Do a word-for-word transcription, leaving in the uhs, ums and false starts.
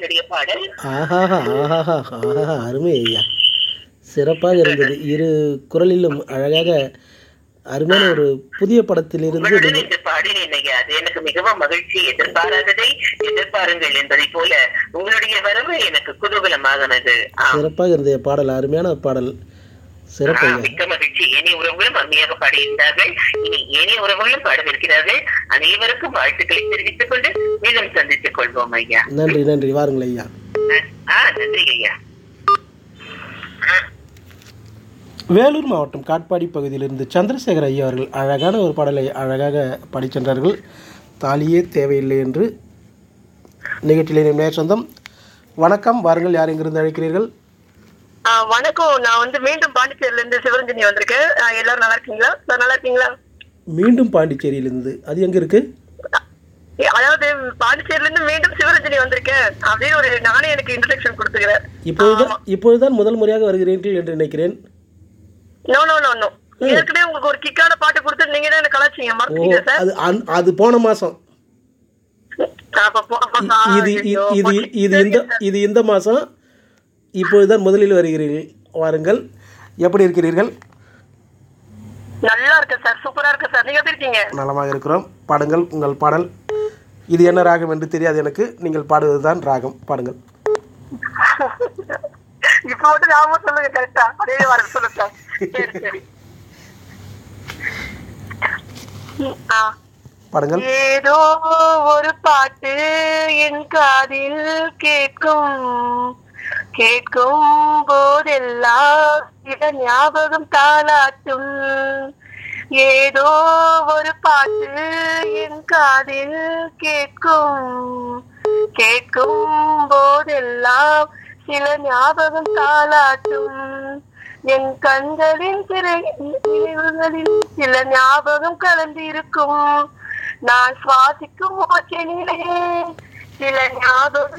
உங்களுடைய பாடல். ஆஹா ஆஹா ஆஹா அருமை ஐயா, சிறப்பாக இருந்தது. இரு குரலிலும் அழகாக அருமையான ஒரு புதிய படத்திலிருந்து உங்களுடன் நீங்கள் இன்று பாடினேன் ஐயா, அது எனக்கு மிகவும் மகிழ்ச்சி. எதிர்பாராததை எதிர்பாருங்கள் என்பதை போல உங்களுடைய வரவு எனக்கு குதூகலமாகனது. ஆம். சிறப்பாக இருந்த பாடல், அருமையான பாடல், சிறப்பு ஆ, ஐயா. மிக்க மகிழ்ச்சி. ஏனைய உறவுகளும் அருமையாக பாடியிருந்தார்கள். இனி ஏனைய உறவுகளும் பாடவிருக்கிறார்கள். அனைவருக்கும் வாழ்த்துக்களை தெரிவித்துக் கொண்டு மீண்டும் சந்தித்துக் கொள்வோம் ஐயா. நன்றி நன்றி, வாருங்கள் ஐயா. ஆ, நன்றி ஐயா. வேலூர் மாவட்டம் காட்பாடி பகுதியிலிருந்து சந்திரசேகர் ஐயா அவர்கள் அழகான ஒரு பாடலை அழகாக பாடிச் சென்றார்கள். தாலியே தேவையில்லை என்று. நிகழ்ச்சியில் நேர் சொந்தம். வணக்கம், வாருங்கள், யார் எங்கிருந்து அழைக்கிறீர்கள்? ஆ, வணக்கம். நான் வந்து மீண்டும் பாண்டிச்சேரியில இருந்து சிவரஞ்சனி வந்திருக்கேன். ஆ, எல்லாரும் நல்லா இருக்கீங்களா? சார் நல்லா இருக்கீங்களா? மீண்டும் பாண்டிச்சேரியிலிருந்து, அது எங்க இருக்கு? ஏ, அதாவது பாண்டிச்சேரியில இருந்து மீண்டும் சிவரஞ்சனி வந்திருக்கேன் அப்படின்னு ஒரு நானே எனக்கு இன்ட்ரடக்ஷன் கொடுத்துக்கிறேன். இப்பொழுதுதான் இப்பொழுதுதான் முதல் முறையாக வருகிறீர்கள் என்று நினைக்கிறேன். நோ நோ நோ நோ ஏற்கனவே உங்களுக்கு ஒரு கிக்கான பாட்டு கொடுத்து நீங்க தான் எனக்கு கலாச்சிங்க ஓ, மறந்துட்டீங்க சார். அது அந்- அது போன மாசம். அப்ப போ- அப்ப இ- சா- இது இ- ஐயோ, இது போச்சு. இது இந்த சரிங்க சார். இது இந்த மாசம். இப்பொழுதுதான் முதலில் வருகிறீர்கள். வாருங்கள், எப்படி இருக்கிறீர்கள்? நல்லா இருக்கு சார், சூப்பரா இருக்கு சார். நீங்க எப்படி இருக்கீங்க? நலமாக இருக்கிறோம். பாடுங்கள் உங்கள் பாடல். இது என்ன ராகம் என்று தெரியாது எனக்கு, நீங்கள் பாடுவதுதான் ராகம். பாடுங்கள். இப்ப மட்டும் ஞாபகம் சொல்லுங்க கரெக்டா, அதே வர சொல்லுங்க சார். சரி சரி. ஆ. பாடுங்கள். ஏதோ ஒரு பாட்டு என் காதில் கேட்கும், கேட்கும் போதெல்லாம் இத ஞாபகம் தாளாட்டும். ஏதோ ஒரு பாட்டு என் காதில் கேட்கும், கேட்கும் போதெல்லாம் சில ஞாபகம் தாளாட்டும். என் கண்களின் திரைகளில் சில ஞாபகம் கலந்திருக்கும். நான் சுவாசிக்கும் மூச்சினிலே சில ஞாபகம்